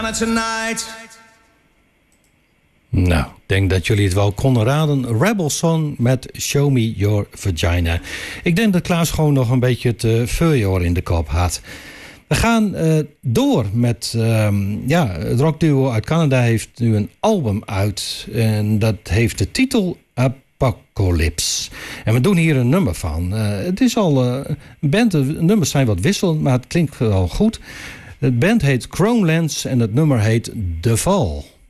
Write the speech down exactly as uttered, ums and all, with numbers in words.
Tonight. Nou, ik denk dat jullie het wel konden raden. Rebel Son met Show Me Your Vagina. Ik denk dat Klaas gewoon nog een beetje het uh, voorjaar in de kop had. We gaan uh, door met... Um, ja, het rockduo uit Canada heeft nu een album uit. En dat heeft de titel Apocalypse. En we doen hier een nummer van. Uh, het is al uh, een band, de nummers zijn wat wisselend, maar het klinkt wel goed. De band heet Chromelands en het nummer heet The Fall.